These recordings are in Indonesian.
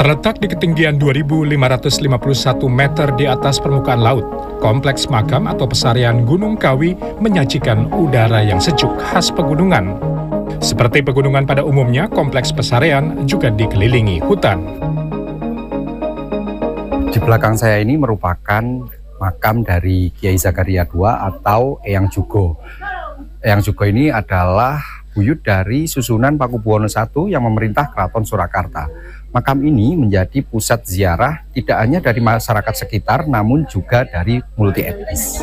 Terletak di ketinggian 2.551 meter di atas permukaan laut, Kompleks Makam atau Pesarian Gunung Kawi menyajikan udara yang sejuk khas pegunungan. Seperti pegunungan pada umumnya, Kompleks Pesarian juga dikelilingi hutan. Di belakang saya ini merupakan makam dari Kiai Zakaria II atau Eyang Jugo. Eyang Jugo ini adalah buyut dari susunan Pakubuwono I yang memerintah Keraton Surakarta. Makam ini menjadi pusat ziarah tidak hanya dari masyarakat sekitar, namun juga dari multi etnis.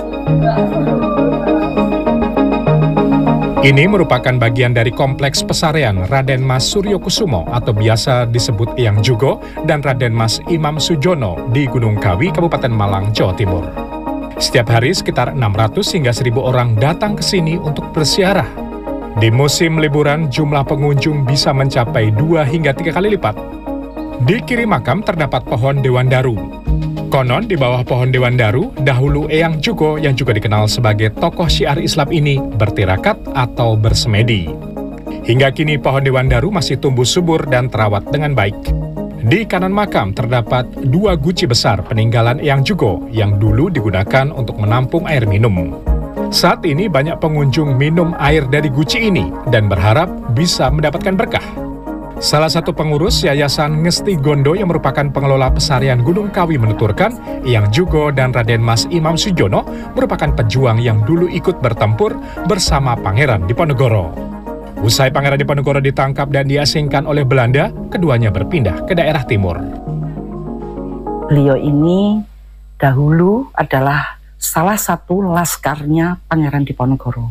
Ini merupakan bagian dari Kompleks Pesarian Raden Mas Suryokusumo atau biasa disebut Eyang Jugo dan Raden Mas Imam Sujono di Gunung Kawi, Kabupaten Malang, Jawa Timur. Setiap hari sekitar 600 hingga 1.000 orang datang ke sini untuk berziarah. Di musim liburan, jumlah pengunjung bisa mencapai 2 hingga 3 kali lipat. Di kiri makam terdapat pohon Dewandaru. Konon di bawah pohon Dewandaru, dahulu Eyang Jugo yang juga dikenal sebagai tokoh syiar Islam ini bertirakat atau bersemedi. Hingga kini pohon Dewandaru masih tumbuh subur dan terawat dengan baik. Di kanan makam terdapat 2 guci besar peninggalan Eyang Jugo yang dulu digunakan untuk menampung air minum. Saat ini banyak pengunjung minum air dari guci ini dan berharap bisa mendapatkan berkah. Salah satu pengurus Yayasan Ngesti Gondo yang merupakan pengelola Pesarian Gunung Kawi menuturkan, Eyang Jugo dan Raden Mas Imam Sujono merupakan pejuang yang dulu ikut bertempur bersama Pangeran Diponegoro. Usai Pangeran Diponegoro ditangkap dan diasingkan oleh Belanda, keduanya berpindah ke daerah timur. Beliau ini dahulu adalah salah satu laskarnya Pangeran Diponegoro.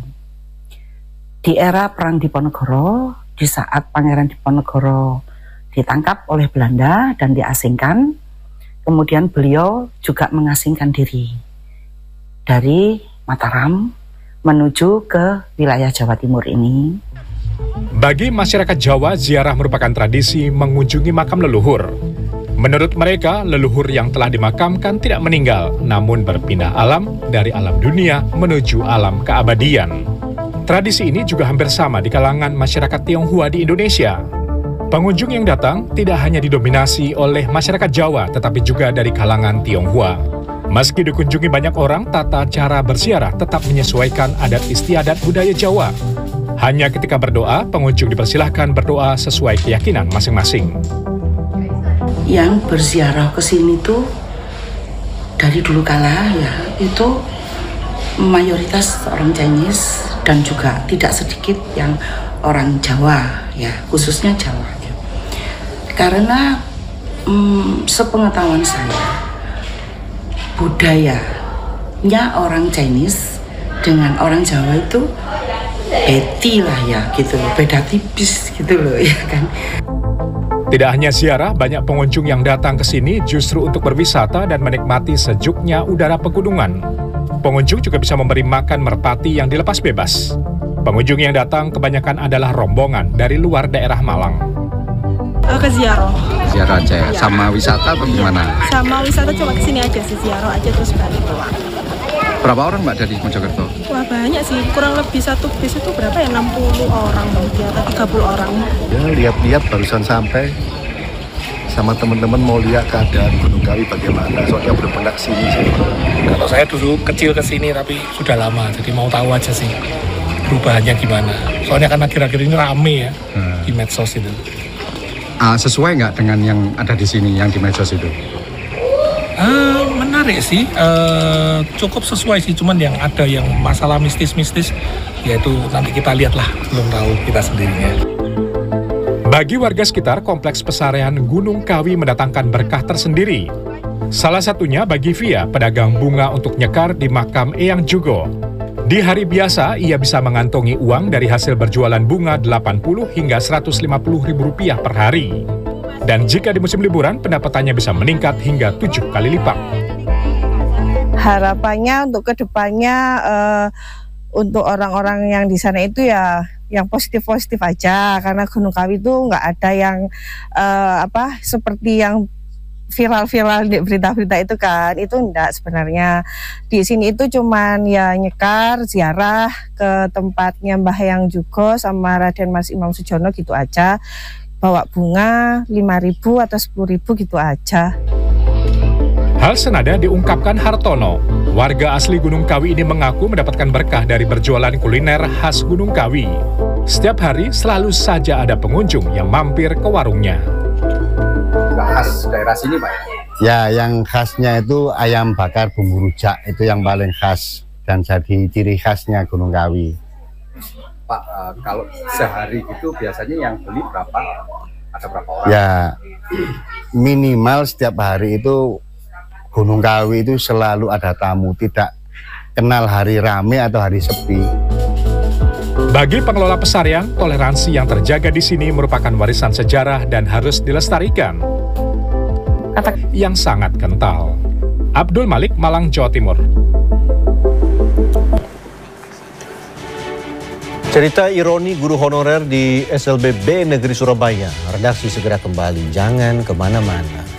Di era Perang Diponegoro, di saat Pangeran Diponegoro ditangkap oleh Belanda dan diasingkan, kemudian beliau juga mengasingkan diri dari Mataram menuju ke wilayah Jawa Timur ini. Bagi masyarakat Jawa, ziarah merupakan tradisi mengunjungi makam leluhur. Menurut mereka, leluhur yang telah dimakamkan tidak meninggal, namun berpindah alam dari alam dunia menuju alam keabadian. Tradisi ini juga hampir sama di kalangan masyarakat Tionghoa di Indonesia. Pengunjung yang datang tidak hanya didominasi oleh masyarakat Jawa, tetapi juga dari kalangan Tionghoa. Meski dikunjungi banyak orang, tata cara berziarah tetap menyesuaikan adat istiadat budaya Jawa. Hanya ketika berdoa, pengunjung dipersilahkan berdoa sesuai keyakinan masing-masing. Yang berziarah ke sini tuh dari dulu kala ya, itu mayoritas orang Chinese dan juga tidak sedikit yang orang Jawa ya, khususnya Jawa ya. Karena sepengetahuan saya, budayanya orang Chinese dengan orang Jawa itu beti lah ya gitu loh, beda tipis gitu loh ya kan. Tidak hanya ziarah, banyak pengunjung yang datang ke sini justru untuk berwisata dan menikmati sejuknya udara pegunungan. Pengunjung juga bisa memberi makan merpati yang dilepas bebas. Pengunjung yang datang kebanyakan adalah rombongan dari luar daerah Malang. Ke ziarah. Ziarah aja ya? Sama wisata atau gimana? Sama wisata, cuma kesini aja sih, ziarah aja terus balik pulang. Berapa orang Mbak dari Mojokerto? Wah banyak sih, kurang lebih satu bis itu berapa ya, 60 orang mungkin atau 30 orang. Ya lihat-lihat barusan sampai sama teman-teman mau lihat keadaan Gunung Kawi bagaimana, soalnya belum pernah kesini sih. Kalau saya dulu kecil kesini tapi sudah lama, jadi mau tahu aja sih perubahannya gimana. Soalnya kan akhir-akhir ini rame ya di medsos itu. Sesuai nggak dengan yang ada di sini, yang di medsos itu? Menarik sih, cukup sesuai sih, cuman yang ada yang masalah mistis-mistis, yaitu nanti kita lihatlah, belum tahu kita sendirinya. Bagi warga sekitar, Kompleks Pesarian Gunung Kawi mendatangkan berkah tersendiri. Salah satunya bagi Via, pedagang bunga untuk nyekar di makam Eyang Jugo. Di hari biasa, ia bisa mengantongi uang dari hasil berjualan bunga 80 hingga 150 ribu rupiah per hari. Dan jika di musim liburan, pendapatannya bisa meningkat hingga 7 kali lipat. Harapannya untuk kedepannya, untuk orang-orang yang di sana itu ya yang positif-positif aja, karena Gunung Kawi itu nggak ada yang seperti yang viral-viral di berita-berita itu kan, itu enggak sebenarnya. Di sini itu cuman ya nyekar, ziarah ke tempatnya Mbah Eyang Jugo sama Raden Mas Imam Sujono gitu aja. bawa bunga 5.000 atau 10.000 gitu aja. Hal senada diungkapkan Hartono. Warga asli Gunung Kawi ini mengaku mendapatkan berkah dari berjualan kuliner khas Gunung Kawi. Setiap hari selalu saja ada pengunjung yang mampir ke warungnya. Khas daerah sini, Pak? Ya, yang khasnya itu ayam bakar bumbu rujak, itu yang paling khas dan jadi ciri khasnya Gunung Kawi. Pak, kalau sehari gitu biasanya yang beli berapa? Ada berapa orang? Ya, minimal setiap hari itu Gunung Kawi itu selalu ada tamu, tidak kenal hari rame atau hari sepi. Bagi pengelola pesarian, toleransi yang terjaga di sini merupakan warisan sejarah dan harus dilestarikan. Yang sangat kental. Abdul Malik, Malang, Jawa Timur. Cerita ironi guru honorer di SLB B Negeri Surabaya. Redaksi segera kembali, jangan kemana-mana.